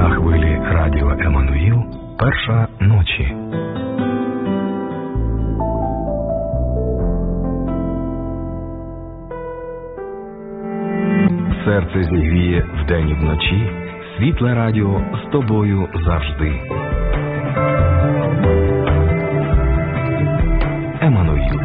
На хвилі радіо Еммануїл «Перша ночі». Серце зігріє вдень і вночі, світле радіо з тобою завжди. Еммануїл.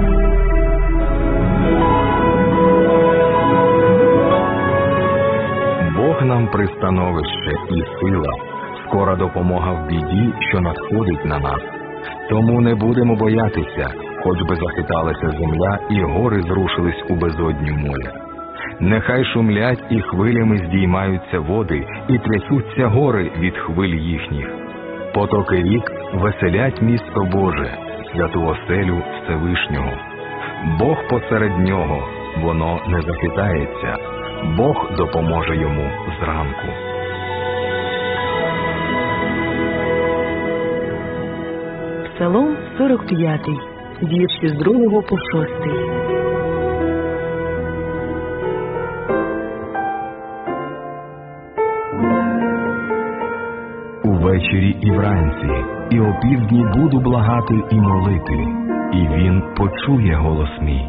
Бог нам пристановище і сила, скора допомога в біді, що надходить на нас. Тому не будемо боятися, хоч би захиталася земля і гори зрушились у безодню моря. Нехай шумлять і хвилями здіймаються води, і трясуться гори від хвиль їхніх. Потоки рік веселять місто Боже, святу оселю Всевишнього. Бог посеред нього, воно не захитається, Бог допоможе йому зранку. Псалом 45, вірші з 2 по 6. Увечері і вранці, і опівдні буду благати і молити, і він почує голос мій.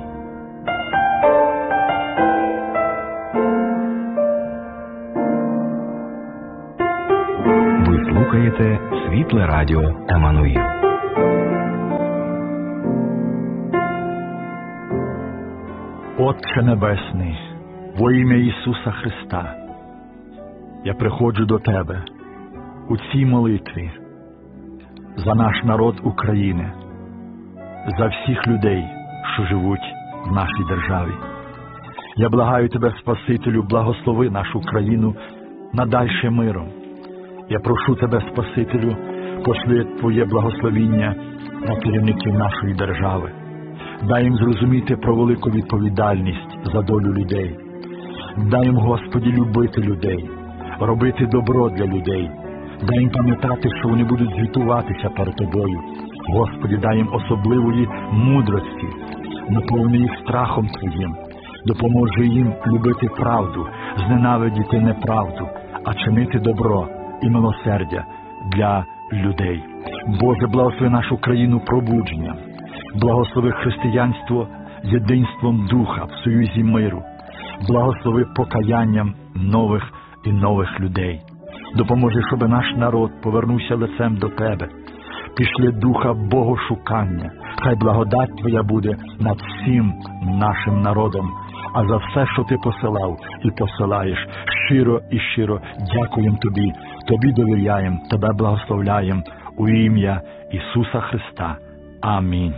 Ви слухаєте світле радіо Еммануїл. Отче Небесний, во ім'я Ісуса Христа, я приходжу до Тебе у цій молитві за наш народ України, за всіх людей, що живуть в нашій державі. Я благаю Тебе, Спасителю, благослови нашу країну надальше миром. Я прошу Тебе, Спасителю, пошли Твоє благословіння на керівників нашої держави. Дай їм зрозуміти про велику відповідальність за долю людей. Дай їм, Господи, любити людей, робити добро для людей. Дай їм пам'ятати, що вони будуть звітуватися перед Тобою. Господи, дай їм особливої мудрості, наповни їх страхом Твоїм. Допоможи їм любити правду, зненавидіти неправду, а чинити добро і милосердя для людей. Боже, благослови нашу країну пробудженням. Благослови християнство єдинством духа в союзі миру. Благослови покаянням нових і нових людей. Допоможи, щоб наш народ повернувся лицем до Тебе. Пішли духа богошукання. Хай благодать Твоя буде над всім нашим народом. А за все, що Ти посилав і посилаєш, щиро і щиро дякуємо Тобі. Тобі довіряємо, Тебе благословляємо у ім'я Ісуса Христа. Амінь.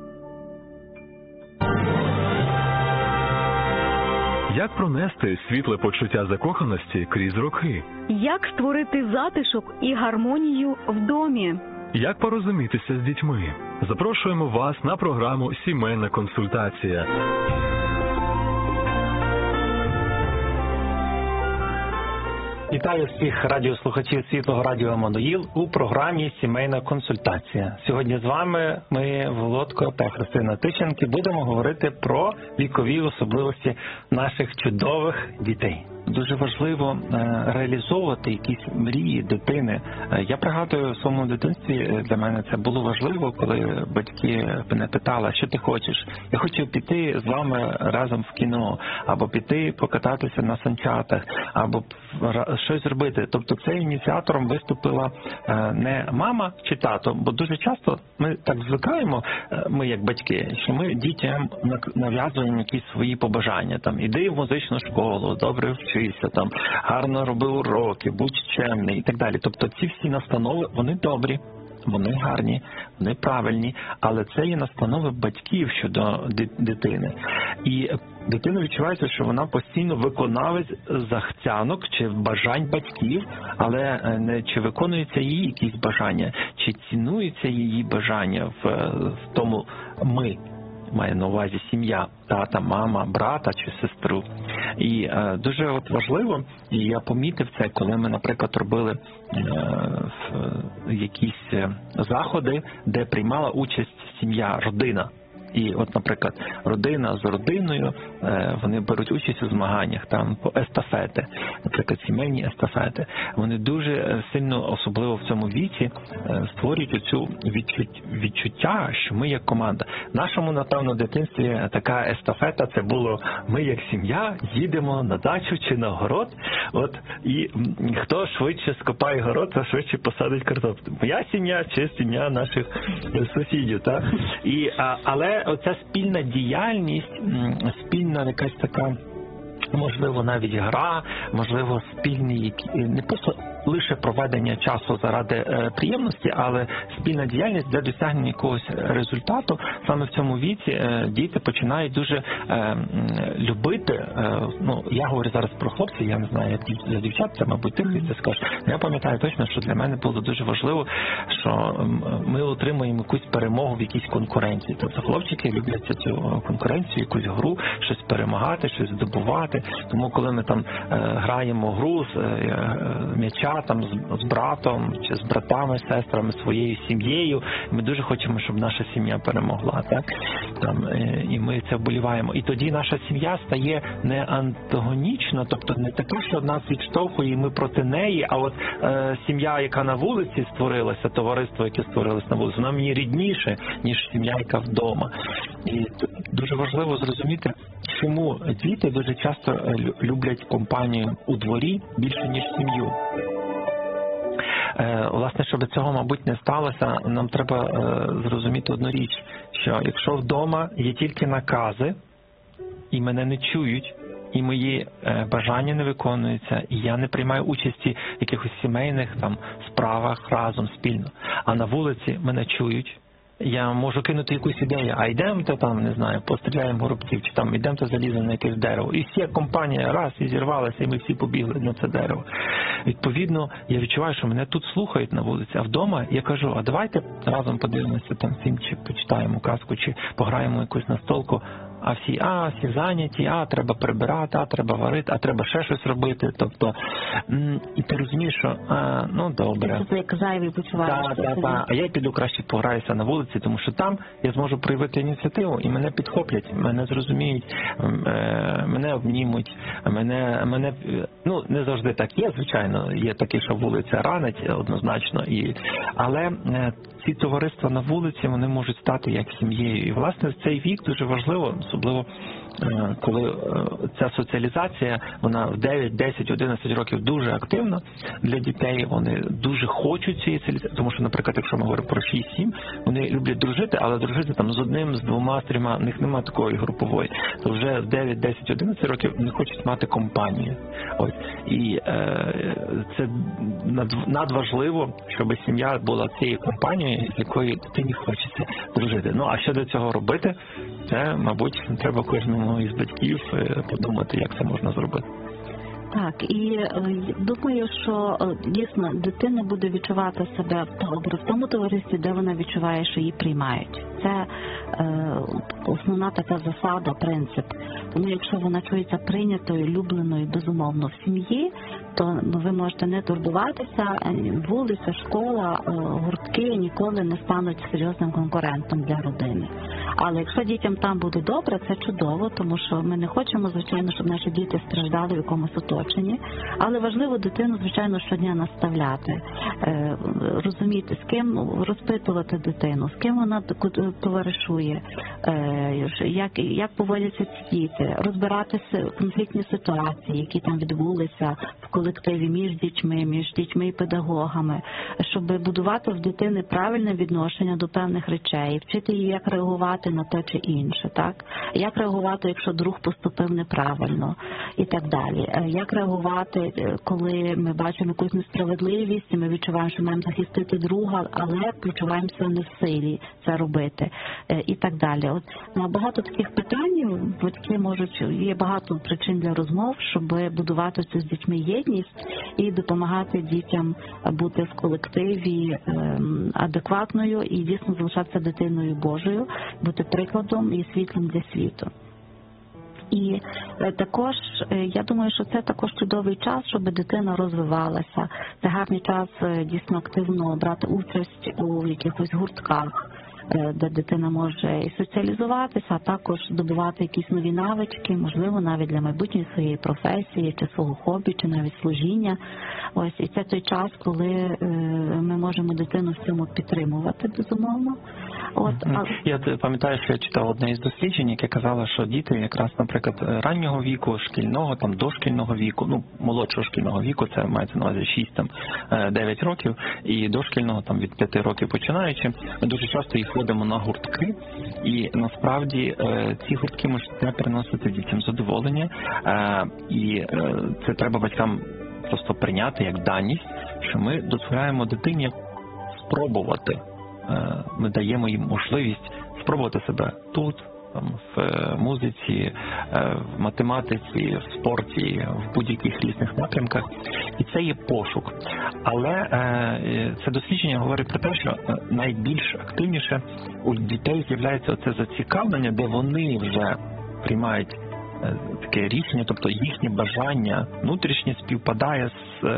Як пронести світле почуття закоханості крізь роки? Як створити затишок і гармонію в домі? Як порозумітися з дітьми? Запрошуємо вас на програму «Сімейна консультація». Вітаю всіх радіослухачів Світлого радіо Еммануїл у програмі «Сімейна консультація». Сьогодні з вами ми, Володко та Христина Тищенки, будемо говорити про вікові особливості наших чудових дітей. Дуже важливо реалізовувати якісь мрії дитини. Я пригадую, в своєму дитинстві для мене це було важливо, коли батьки мене питали, що ти хочеш? Я хочу піти з вами разом в кіно, або піти покататися на санчатах, або щось зробити. Тобто це ініціатором виступила не мама чи тато, бо дуже часто ми так звикаємо, ми як батьки, що ми дітям нав'язуємо якісь свої побажання. Там, іди в музичну школу, добре вчися, там, гарно роби уроки, будь чемний і так далі. Тобто ці всі настанови, вони добрі, вони гарні, вони правильні, але це є настанови батьків щодо дитини. І дитина відчувається, що вона постійно виконавець захцянок чи бажань батьків, але не чи виконуються її якісь бажання, чи цінуються її бажання в тому ми. Має на увазі сім'я, тата, мама, брата чи сестру. І дуже важливо, і я помітив це, коли ми, наприклад, робили якісь заходи, де приймала участь сім'я, родина. І от, наприклад, родина з родиною, вони беруть участь у змаганнях, там по естафети, наприклад, сімейні естафети. Вони дуже сильно, особливо в цьому віці, створюють оцю відчуття, що ми як команда. В нашому, напевно, дитинстві така естафета, це було ми як сім'я їдемо на дачу чи на город, от, і хто швидше скопає город, то швидше посадить картоплю. Моя сім'я чи сім'я наших сусідів, так? Але оця спільна діяльність, спільна якась така, можливо, навіть гра, можливо, спільні, не просто лише проведення часу заради приємності, але спільна діяльність для досягнення якогось результату. Саме в цьому віці діти починають дуже любити, я говорю зараз про хлопців, я не знаю, як для дівчат, це, мабуть, ти це скажеш. Я пам'ятаю точно, що для мене було дуже важливо, що ми отримуємо якусь перемогу в якійсь конкуренції. Тобто хлопчики люблять цю конкуренцію, якусь гру, щось перемагати, щось здобувати. Тому коли ми там граємо гру з м'яча, там з братом чи з братами, сестрами, своєю сім'єю, ми дуже хочемо, щоб наша сім'я перемогла, так? І ми це вболіваємо. І тоді наша сім'я стає не антагонічна, тобто не така, що нас відштовхує, і ми проти неї, а от сім'я, яка на вулиці створилася, товариство, яке створилося на вулиці, вона мені рідніше, ніж сім'я, яка вдома. І дуже важливо зрозуміти, чому діти дуже часто люблять компанію у дворі більше, ніж сім'ю. Власне, щоб цього, мабуть, не сталося, нам треба зрозуміти одну річ, що якщо вдома є тільки накази, і мене не чують, і мої бажання не виконуються, і я не приймаю участі в якихось сімейних справах разом, спільно, а на вулиці мене чують, я можу кинути якусь ідею, а йдемо-то не знаю, постріляємо горобців, чи йдемо-то заліземо на якесь дерево. І всі компанія раз і зірвалася, і ми всі побігли на це дерево. Відповідно, я відчуваю, що мене тут слухають на вулиці, а вдома я кажу, а давайте разом подивимося фільм, чи почитаємо казку, чи пограємо якусь настолку, а всі зайняті, треба прибирати, треба варити, треба ще щось робити. Тобто, і ти розумієш, що, добре. Це як зайвий почуваєш. А я піду краще пограюся на вулиці, тому що там я зможу проявити ініціативу, і мене підхоплять, мене зрозуміють, мене обнімуть, мене, не завжди так є, звичайно, є таке, що вулиця ранить однозначно, але ці товариства на вулиці, вони можуть стати як сім'єю. І, власне, цей вік дуже важливо, особливо коли ця соціалізація, вона в 9, 10, 11 років дуже активна для дітей, вони дуже хочуть цієї соціалізації, тому що, наприклад, якщо ми говоримо про 6-7, вони люблять дружити, але дружити з одним, з двома, з трьома, в них немає такої групової. То вже в 9, 10, 11 років вони хочуть мати компанію. Ось. І це надважливо, щоб сім'я була цією компанією, з якою дитині хочеться дружити. А що до цього робити? Це, мабуть, треба кожному із батьків подумати, як це можна зробити. Так, і думаю, що дійсно дитина буде відчувати себе добре в тому товаристві, де вона відчуває, що її приймають. Це основна така засада, принцип. Тому якщо вона чується прийнятою, улюбленою, безумовно в сім'ї, то ви можете не турбуватися, вулиця, школа, гуртки ніколи не стануть серйозним конкурентом для родини. Але якщо дітям там буде добре, це чудово, тому що ми не хочемо, звичайно, щоб наші діти страждали в якомусь оточенні, але важливо дитину, звичайно, щодня наставляти, розуміти, з ким розпитувати дитину, з ким вона товаришує, як поводяться ці діти, розбиратися в конфліктні ситуації, які там відбулися в колективі між дітьми і педагогами, щоб будувати в дитини правильне відношення до певних речей, вчити її, як реагувати на те чи інше, так? Як реагувати, якщо друг поступив неправильно і так далі. Як реагувати, коли ми бачимо якусь несправедливість, і ми відчуваємо, що маємо захистити друга, але почуваємося не в силі це робити і так далі. От на багато таких питань батьки є багато причин для розмов, щоб будувати цю з дітьми єдність і допомагати дітям бути в колективі адекватною і дійсно залишатися дитиною Божою, бути прикладом і світлом для світу. І також, я думаю, що це також чудовий час, щоб дитина розвивалася. Це гарний час дійсно активно брати участь у якихось гуртках, де дитина може і соціалізуватися, а також здобувати якісь нові навички, можливо, навіть для майбутньої своєї професії, чи свого хобі, чи навіть служіння. Ось, і це той час, коли ми можемо дитину в цьому підтримувати, безумовно. Я пам'ятаю, що я читав одне із досліджень, яке казало, що діти якраз, наприклад, раннього віку, шкільного, там, дошкільного віку, молодшого шкільного віку, це мається на увазі 6-9 років, і дошкільного, там, від 5 років починаючи, ми дуже часто їх водимо на гуртки, і насправді ці гуртки можуть не приносити дітям задоволення, і це треба батькам просто прийняти як даність, що ми дозволяємо дитині спробувати. Ми даємо їм можливість спробувати себе тут, там, в музиці, в математиці, в спорті, в будь-яких різних напрямках. І це є пошук. Але це дослідження говорить про те, що найбільш активніше у дітей з'являється оце зацікавлення, де вони вже приймають таке рішення, тобто їхнє бажання внутрішнє співпадає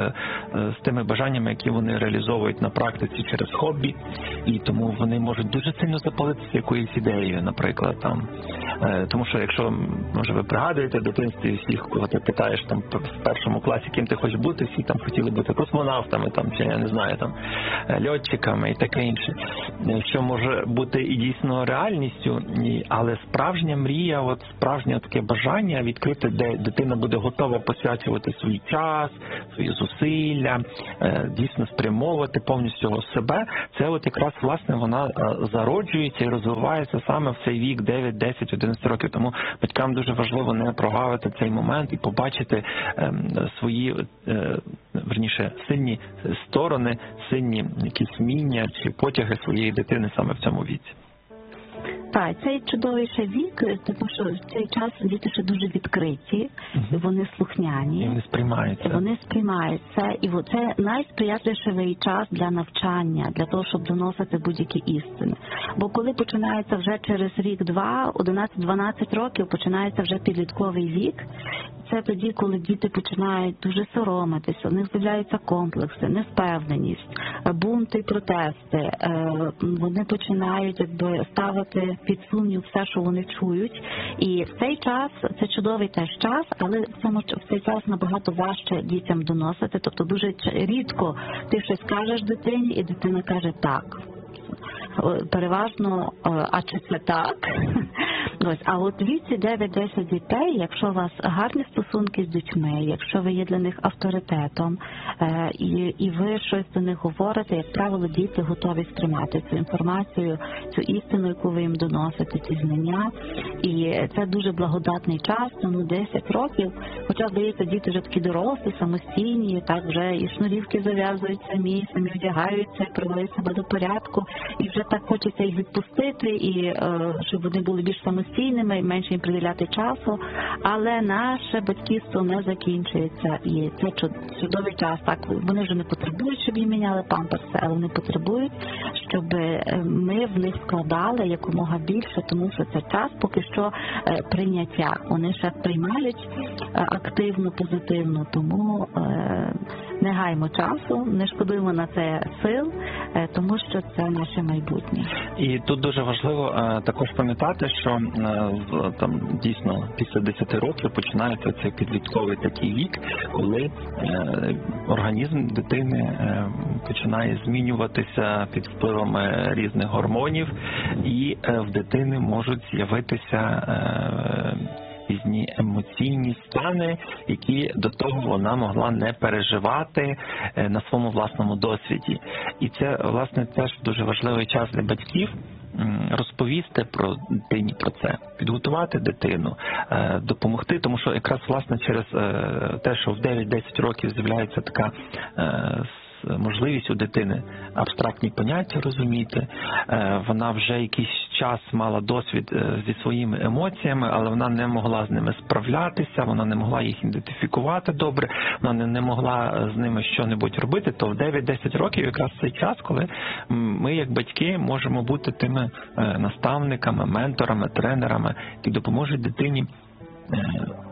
з тими бажаннями, які вони реалізовують на практиці через хобі, і тому вони можуть дуже сильно запалитися якоюсь ідеєю, наприклад, там. Тому що якщо, може, ви пригадуєте в дитинстві всіх, коли ти питаєш там в першому класі, ким ти хочеш бути, всі там хотіли бути космонавтами, там, чи я не знаю, там, льотчиками і таке інше. Що може бути і дійсно реальністю, але справжня мрія, от справжнє таке бажання відкрити, де дитина буде готова посвячувати свій час, свої зусилля, дійсно спрямовувати повністю себе, це от якраз, власне, вона зароджується і розвивається саме в цей вік 9, 10, 11 років. Тому батькам дуже важливо не прогавити цей момент і побачити свої, верніше, сильні сторони, сильні якісь вміння чи потяги своєї дитини саме в цьому віці. Так, цей чудовий ще вік, тому що в цей час діти ще дуже відкриті, вони слухняні. І вони сприймаються. Вони сприймаються. І це найсприятливіший час для навчання, для того, щоб доносити будь-які істини. Бо коли починається вже через рік-два, 11-12 років, починається вже підлітковий вік, це тоді, коли діти починають дуже соромитися, у них з'являються комплекси, невпевненість, бунти і протести. Вони починають ставити під сумнів все, що вони чують. І в цей час, це чудовий теж час, але в цей час набагато важче дітям доносити. Тобто дуже рідко ти щось кажеш дитині, і дитина каже «так». Переважно, а чи це так? Ось, а от в віці 9-10 дітей, якщо у вас гарні стосунки з дітьми, якщо ви є для них авторитетом, і ви щось до них говорите, як правило, діти готові сприймати цю інформацію, цю істину, яку ви їм доносите, ці знання. І це дуже благодатний час, тому 10 років, хоча, здається, діти вже такі дорослі, самостійні, так вже і шнурівки зав'язують самі вдягаються, приводять себе до порядку, і вже так хочеться їх відпустити, і щоб вони були більш самостійними, і менше їм приділяти часу, але наше батьківство не закінчується, і це чудовий час. Так, вони вже не потребують, щоб їм міняли памперси, але вони потребують, щоб ми в них вкладали якомога більше, тому що це час поки що прийняття. Вони ще приймають активно, позитивно, тому не гаймо часу, не шкодуємо на це сил, тому що це наше майбутнє. І тут дуже важливо також пам'ятати, що там дійсно після 10 років починається цей підлітковий такий вік, коли організм дитини починає змінюватися під впливами різних гормонів, і в дитини можуть з'явитися різні емоційні стани, які до того вона могла не переживати на своєму власному досвіді. І це, власне, теж дуже важливий час для батьків розповісти про дитині про це, підготувати дитину, допомогти, тому що якраз, власне, через те, що в 9-10 років з'являється така можливість у дитини абстрактні поняття розуміти. Вона вже якийсь час мала досвід зі своїми емоціями, але вона не могла з ними справлятися, вона не могла їх ідентифікувати добре, вона не могла з ними щось робити, то в 9-10 років якраз цей час, коли ми, як батьки, можемо бути тими наставниками, менторами, тренерами, які допоможуть дитині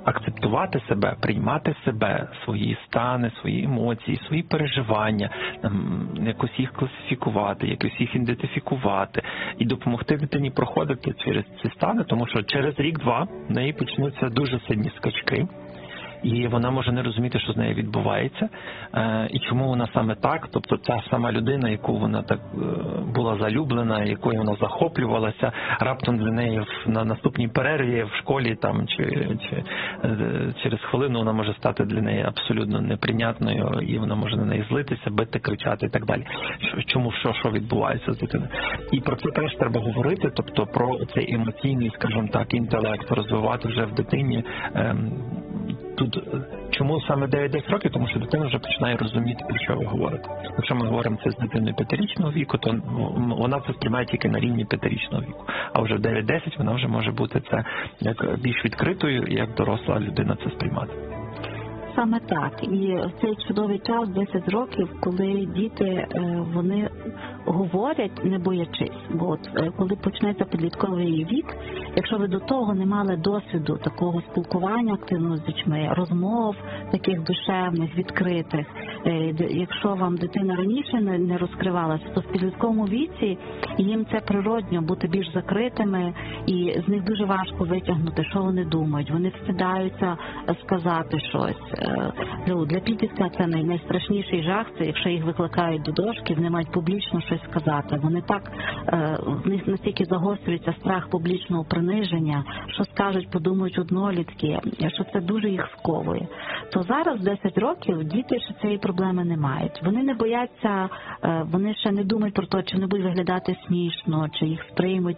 акцептувати себе, приймати себе, свої стани, свої емоції, свої переживання, якось їх класифікувати, якось їх ідентифікувати і допомогти дитині проходити через ці стани, тому що через рік-два в неї почнуться дуже сильні скачки. І вона може не розуміти, що з нею відбувається, і чому вона саме так. Тобто ця сама людина, яку вона так була залюблена, якою вона захоплювалася, раптом для неї на наступній перерві в школі там чи через хвилину вона може стати для неї абсолютно неприйнятною, і вона може на неї злитися, бити, кричати і так далі. Чому, що відбувається з дитиною? І про це теж треба говорити, тобто про цей емоційний, скажімо так, інтелект розвивати вже в дитині. Тут чому саме 9-10 років? Тому що дитина вже починає розуміти, про що ви говорите. Якщо ми говоримо це з дитиною 5-річного віку, то вона це сприймає тільки на рівні 5-річного віку. А вже в 9-10 вона вже може бути це як більш відкритою, як доросла людина це сприймати. Саме так. І в цей чудовий час, 10 років, коли діти, вони говорять, не боячись. Бо от, коли почнеться підлітковий вік, якщо ви до того не мали досвіду такого спілкування активного з дітьми, розмов таких душевних, відкритих, якщо вам дитина раніше не розкривалася, то в підлітковому віці їм це природньо бути більш закритими, і з них дуже важко витягнути, що вони думають. Вони встидаються сказати щось. Для підлітка це найстрашніший жах, це якщо їх викликають до дошки, вони мають публічно щось сказати. Вони так, в них настільки загострюється страх публічного приниження, що скажуть, подумають однолітки, що це дуже їх сковує. То зараз, 10 років, діти ще цієї проблеми не мають. Вони не бояться, вони ще не думають про те, чи не будуть виглядати смішно, чи їх сприймуть